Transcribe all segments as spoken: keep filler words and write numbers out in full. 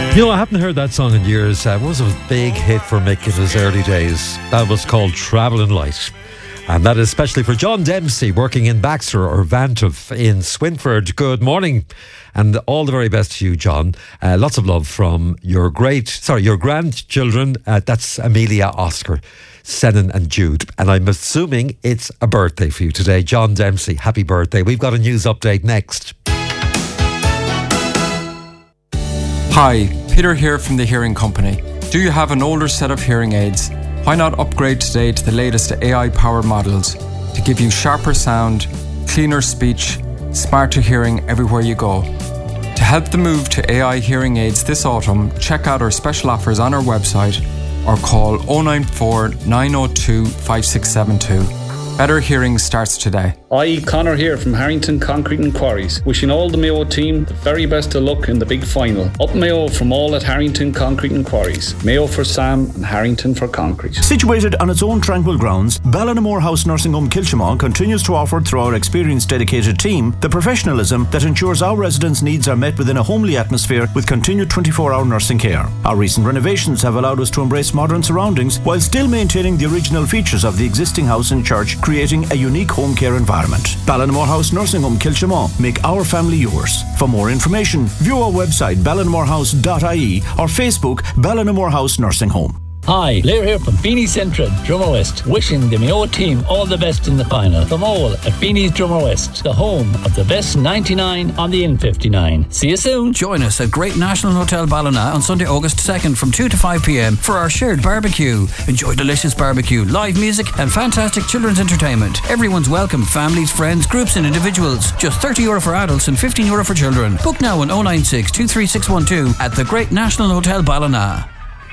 You know, I haven't heard that song in years. Uh, it was a big hit for Mick in his early days. That was called Travelling Light. And that is especially for John Dempsey, working in Baxter or Vantive in Swinford. Good morning. And all the very best to you, John. Uh, lots of love from your great, sorry, your grandchildren. Uh, that's Amelia, Oscar, Senan and Jude. And I'm assuming it's a birthday for you today. John Dempsey, happy birthday. We've got a news update next. Hi, Peter here from the Hearing Company. Do you have an older set of hearing aids? Why not upgrade today to the latest A I-powered models to give you sharper sound, cleaner speech, smarter hearing everywhere you go? To help the move to A I hearing aids this autumn, check out our special offers on our website or call oh nine four, nine oh two, five six seven two. Better hearing starts today. I, Connor here from Harrington Concrete and Quarries, wishing all the Mayo team the very best of luck in the big final. Up Mayo from all at Harrington Concrete and Quarries. Mayo for Sam and Harrington for Concrete. Situated on its own tranquil grounds, Ballinamore House Nursing Home Kilshamon continues to offer, through our experienced dedicated team, the professionalism that ensures our residents' needs are met within a homely atmosphere with continued twenty-four hour nursing care. Our recent renovations have allowed us to embrace modern surroundings while still maintaining the original features of the existing house and church, creating a unique home care environment. Ballinamore House Nursing Home Kilshamon. Make our family yours. For more information, view our website ballinamore house dot I E or Facebook Ballinamore House Nursing Home. Hi, Blair here from Feeney's Central, Drummer West, wishing the Mayo team all the best in the final. From all at Feeney's Drummer West, the home of the best ninety-nine on the N fifty-nine. See you soon. Join us at Great National Hotel Ballina on Sunday, August second from two to five p.m. for our shared barbecue. Enjoy delicious barbecue, live music and fantastic children's entertainment. Everyone's welcome, families, friends, groups and individuals. Just thirty euro for adults and fifteen euro for children. Book now on oh nine six, two three six one two at the Great National Hotel Ballina.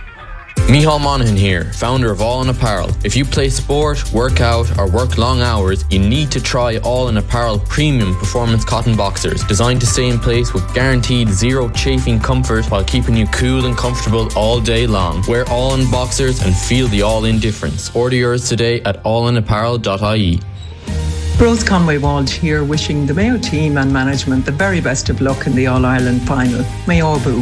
Micheál Monaghan here, founder of All In Apparel. If you play sport, work out or work long hours, you need to try All In Apparel premium performance cotton boxers, designed to stay in place with guaranteed zero chafing comfort while keeping you cool and comfortable all day long. Wear All In boxers and feel the All In difference. Order yours today at all in apparel dot I E. Rose Conway Walsh here, wishing the Mayo team and management the very best of luck in the All-Ireland final. Mayo Boo.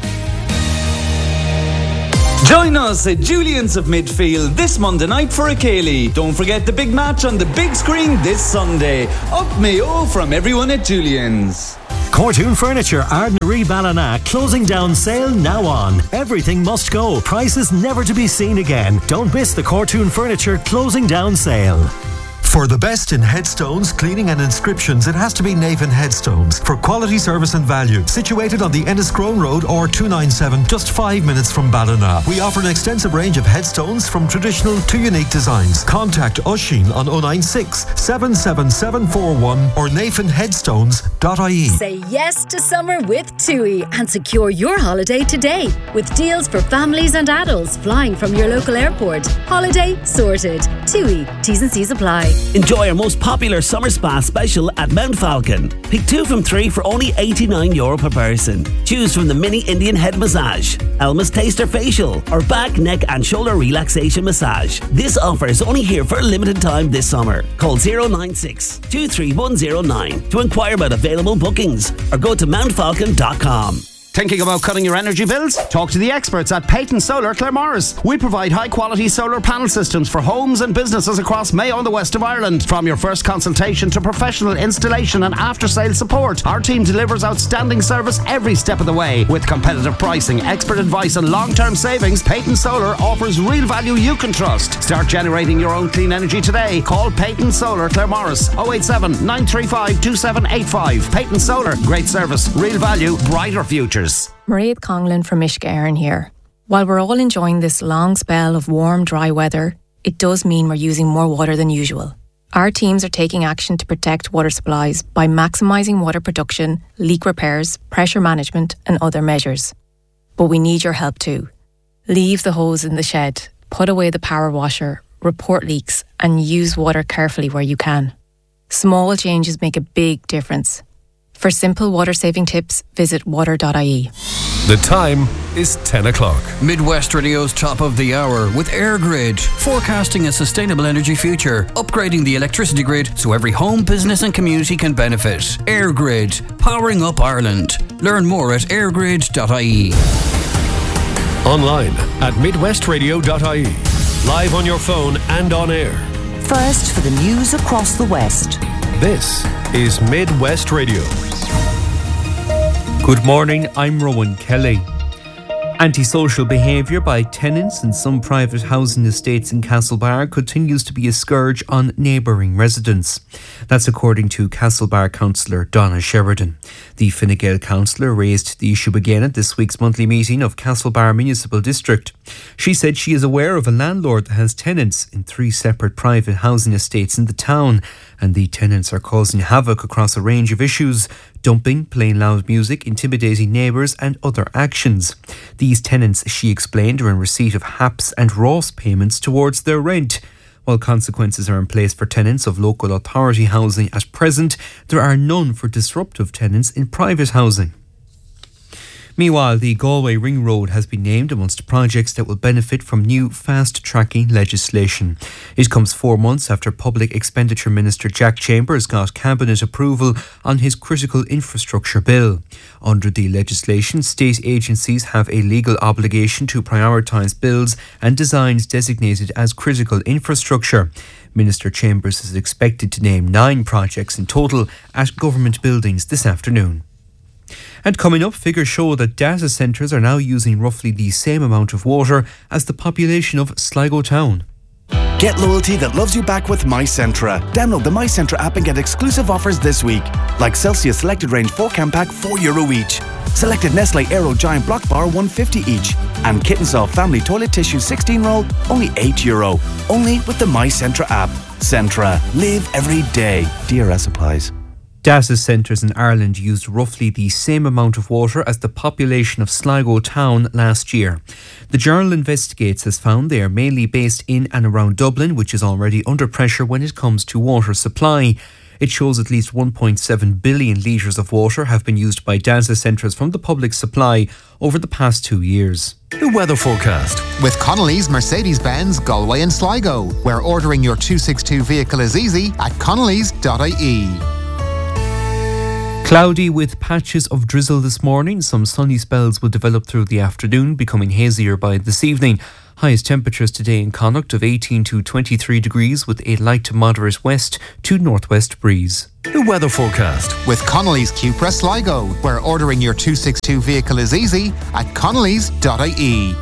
Join us at Julian's of Midfield this Monday night for a Cayley. Don't forget the big match on the big screen this Sunday. Up Mayo from everyone at Julian's. Cortoon Furniture, Ardnaree Ballina, closing down sale now on. Everything must go. Prices never to be seen again. Don't miss the Cortoon Furniture closing down sale. For the best in headstones, cleaning and inscriptions, it has to be Navan Headstones. For quality service and value. Situated on the Enniscrone Road or two ninety-seven, just five minutes from Ballina. We offer an extensive range of headstones from traditional to unique designs. Contact Oisín on oh nine six, seven seven seven four one or navan headstones dot I E. Say yes to summer with TUI and secure your holiday today with deals for families and adults flying from your local airport. Holiday sorted. TUI. T's and C's apply. Enjoy our most popular summer spa special at Mount Falcon. Pick two from three for only eighty-nine euro per person. Choose from the mini Indian head massage, Elma's Taster facial, or back, neck and shoulder relaxation massage. This offer is only here for a limited time this summer. Call oh nine six, two three one oh nine to inquire about available bookings or go to mount falcon dot com. Thinking about cutting your energy bills? Talk to the experts at Peyton Solar Claremorris. We provide high-quality solar panel systems for homes and businesses across Mayo and the west of Ireland. From your first consultation to professional installation and after-sales support, our team delivers outstanding service every step of the way. With competitive pricing, expert advice and long-term savings, Peyton Solar offers real value you can trust. Start generating your own clean energy today. Call Peyton Solar Claremorris oh eight seven, nine three five, two seven eight five. Peyton Solar, great service, real value, brighter futures. Mairead Conglin from Uisce Éireann here. While we're all enjoying this long spell of warm, dry weather, it does mean we're using more water than usual. Our teams are taking action to protect water supplies by maximising water production, leak repairs, pressure management and other measures. But we need your help too. Leave the hose in the shed, put away the power washer, report leaks and use water carefully where you can. Small changes make a big difference. For simple water-saving tips, visit water dot I E. The time is ten o'clock. Midwest Radio's top of the hour with EirGrid, forecasting a sustainable energy future, upgrading the electricity grid so every home, business and community can benefit. EirGrid, powering up Ireland. Learn more at air grid dot I E. Online at midwest radio dot I E. Live on your phone and on air. First for the news across the West. This is Midwest Radio. Good morning, I'm Rowan Kelly. Antisocial behaviour by tenants in some private housing estates in Castlebar continues to be a scourge on neighbouring residents. That's according to Castlebar councillor Donna Sheridan. The Fine Gael councillor raised the issue again at this week's monthly meeting of Castlebar Municipal District. She said she is aware of a landlord that has tenants in three separate private housing estates in the town, and the tenants are causing havoc across a range of issues: dumping, playing loud music, intimidating neighbours and other actions. These tenants, she explained, are in receipt of H A P S and R O S payments towards their rent. While consequences are in place for tenants of local authority housing at present, there are none for disruptive tenants in private housing. Meanwhile, the Galway Ring Road has been named amongst projects that will benefit from new fast-tracking legislation. It comes four months after Public Expenditure Minister Jack Chambers got Cabinet approval on his critical infrastructure bill. Under the legislation, state agencies have a legal obligation to prioritise bills and designs designated as critical infrastructure. Minister Chambers is expected to name nine projects in total at government buildings this afternoon. And coming up, figures show that data centres are now using roughly the same amount of water as the population of Sligo town. Get loyalty that loves you back with MyCentra. Download the MyCentra app and get exclusive offers this week. Like Celsius Selected Range four can pack, four euro each. Selected Nestle Aero Giant Block Bar, one fifty each. And Kittensoft Family Toilet Tissue sixteen roll, only eight euro. Only with the MyCentra app. Centra. Live every day. D R S applies. Data centres in Ireland used roughly the same amount of water as the population of Sligo town last year. The Journal Investigates has found they are mainly based in and around Dublin, which is already under pressure when it comes to water supply. It shows at least one point seven billion litres of water have been used by data centres from the public supply over the past two years. The weather forecast with Connolly's Mercedes-Benz Galway and Sligo, where ordering your two sixty-two vehicle is easy at connellys dot I E. Cloudy with patches of drizzle this morning. Some sunny spells will develop through the afternoon, becoming hazier by this evening. Highest temperatures today in Connacht of eighteen to twenty-three degrees with a light to moderate west to northwest breeze. The weather forecast with Connolly's Cupra Sligo, where ordering your two sixty-two vehicle is easy at connellys dot I E.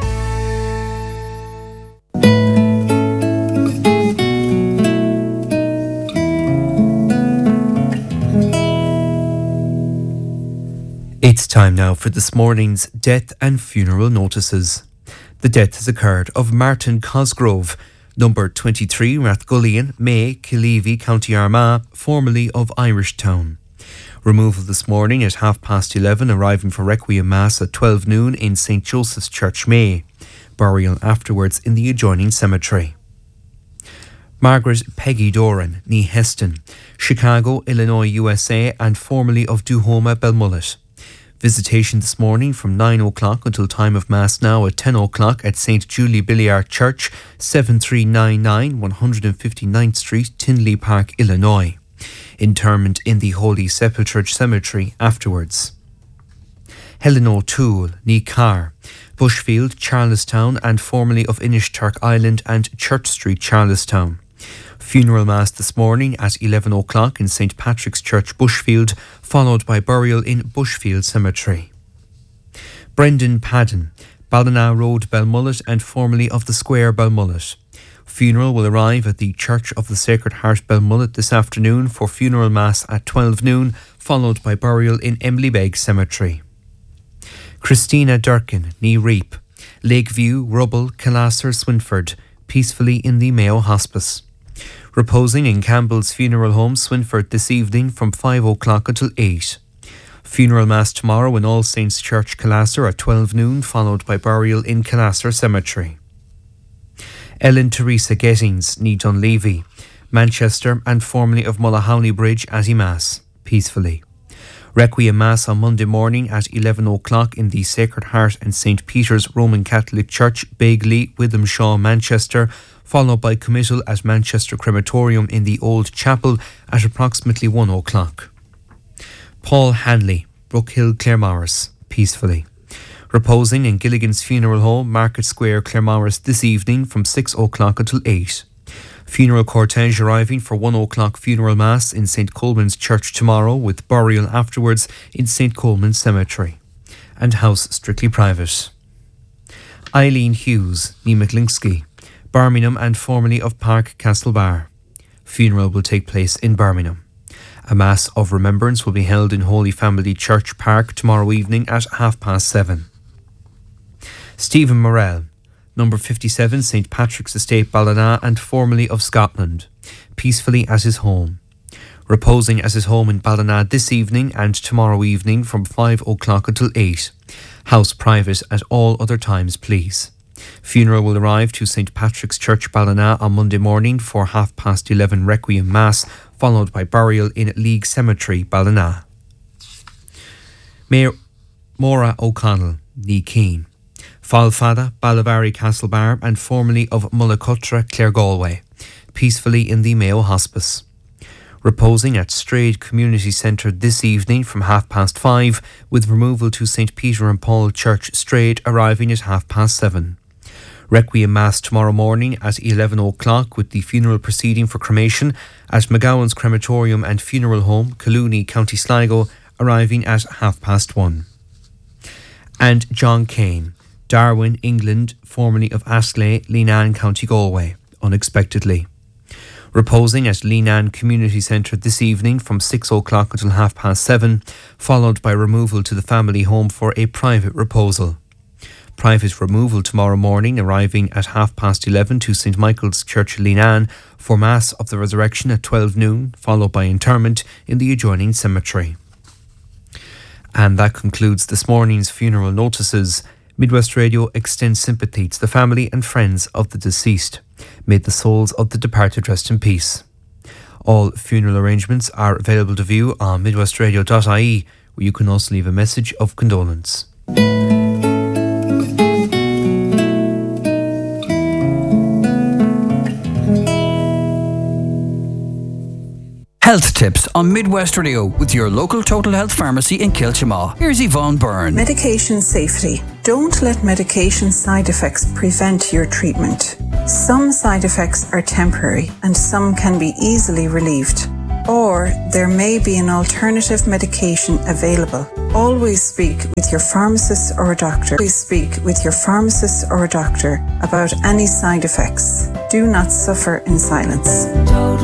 It's time now for this morning's death and funeral notices. The death has occurred of Martin Cosgrove, number twenty-three, Rathgullion, May, Killeavy, County Armagh, formerly of Irishtown. Removal this morning at half past eleven, arriving for Requiem Mass at twelve noon in Saint Joseph's Church, May. Burial afterwards in the adjoining cemetery. Margaret Peggy Doran, née Heston, Chicago, Illinois, U S A, and formerly of Duhoma, Belmullet. Visitation this morning from nine o'clock until time of Mass now at ten o'clock at Saint Julie Billiard Church, seventy-three ninety-nine one hundred fifty-ninth Street, Tinley Park, Illinois. Interment in the Holy Sepulchre Cemetery afterwards. Helen O'Toole, née Carr, Bushfield, Charlestown, and formerly of Inishturk Island and Church Street, Charlestown. Funeral Mass this morning at eleven o'clock in Saint Patrick's Church, Bushfield, followed by burial in Bushfield Cemetery. Brendan Padden, Ballina Road, Belmullet, and formerly of the Square, Belmullet. Funeral will arrive at the Church of the Sacred Heart, Belmullet, this afternoon for funeral mass at twelve noon, followed by burial in Emilybeg Cemetery. Christina Durkin, née Reap, Lakeview, Rubble, Killasser, Swinford, peacefully in the Mayo Hospice. Reposing in Campbell's Funeral Home, Swinford, this evening from five o'clock until eight. Funeral Mass tomorrow in All Saints Church, Killasser at twelve noon, followed by burial in Killasser Cemetery. Ellen Teresa Gettings, née Dunleavy, Manchester, and formerly of Mullahowney Bridge, at Mass, peacefully. Requiem Mass on Monday morning at eleven o'clock in the Sacred Heart and Saint Peter's Roman Catholic Church, Begley, Withenshaw, Manchester, followed by committal at Manchester Crematorium in the Old Chapel at approximately one o'clock. Paul Hanley, Brookhill, Claremorris, peacefully. Reposing in Gilligan's Funeral Home, Market Square, Claremorris this evening from six o'clock until eight. Funeral cortege arriving for one o'clock funeral mass in Saint Colman's Church tomorrow, with burial afterwards in Saint Colman's Cemetery. And house strictly private. Eileen Hughes, ní McLinksky, Birmingham and formerly of Park Castlebar. Funeral will take place in Birmingham. A Mass of Remembrance will be held in Holy Family Church Park tomorrow evening at half past seven. Stephen Morrell, number fifty-seven, Saint Patrick's Estate, Ballina, and formerly of Scotland, peacefully at his home. Reposing at his home in Ballina this evening and tomorrow evening from five o'clock until eight. House private at all other times, please. Funeral will arrive to Saint Patrick's Church, Ballina on Monday morning for half past eleven Requiem Mass, followed by burial in League Cemetery, Ballina. Mayor Maura O'Connell, ní Keane. Falfada, Ballavary Castlebar, and formerly of Mullacutra, Claregalway, peacefully in the Mayo Hospice. Reposing at Strayed Community Centre this evening from half past five, with removal to Saint Peter and Paul Church, Strayed, arriving at half past seven. Requiem Mass tomorrow morning at eleven o'clock, with the funeral proceeding for cremation at McGowan's Crematorium and Funeral Home, Collooney, County Sligo, arriving at half past one. And John Kane, Darwin, England, formerly of Astley, Leenane, County Galway, unexpectedly. Reposing at Leenane Community Centre this evening from six o'clock until half past seven, followed by removal to the family home for a private reposal. Private removal tomorrow morning, arriving at half past eleven to Saint Michael's Church, Leenane, for Mass of the Resurrection at twelve noon, followed by interment in the adjoining cemetery. And that concludes this morning's funeral notices. Midwest Radio extends sympathy to the family and friends of the deceased. May the souls of the departed rest in peace. All funeral arrangements are available to view on midwest radio dot I E, where you can also leave a message of condolence. Health tips on Midwest Radio with your local Total Health Pharmacy in Kiltimagh. Here's Yvonne Byrne. Medication safety. Don't let medication side effects prevent your treatment. Some side effects are temporary and some can be easily relieved. Or there may be an alternative medication available. Always speak with your pharmacist or a doctor. Always speak with your pharmacist or a doctor about any side effects. Do not suffer in silence.